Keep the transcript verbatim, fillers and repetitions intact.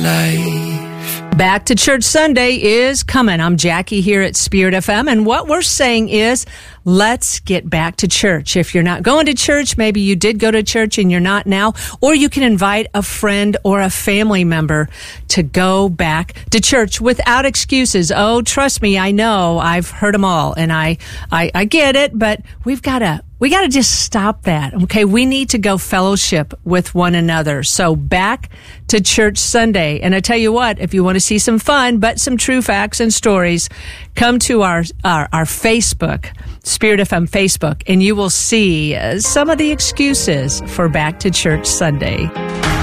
life. Back to Church Sunday is coming. I'm Jackie here at Spirit F M, and what we're saying is, let's get back to church. If you're not going to church, maybe you did go to church and you're not now, or you can invite a friend or a family member to go back to church without excuses. Oh, trust me, I know. I've heard them all, and I, I, I get it, but we've got to We got to just stop that, okay? We need to go fellowship with one another. So back to Church Sunday. And I tell you what, if you want to see some fun, but some true facts and stories, come to our our, our Facebook, Spirit F M Facebook, and you will see uh, some of the excuses for Back to Church Sunday.